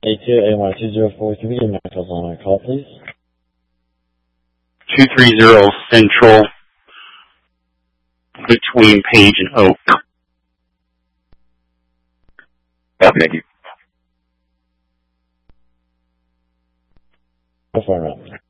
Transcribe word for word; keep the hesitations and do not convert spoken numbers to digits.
A two A Y two zero four three, and Maxwell's on my call, please. two three zero Central between Page and Oak. Okay, thank you. Go for it.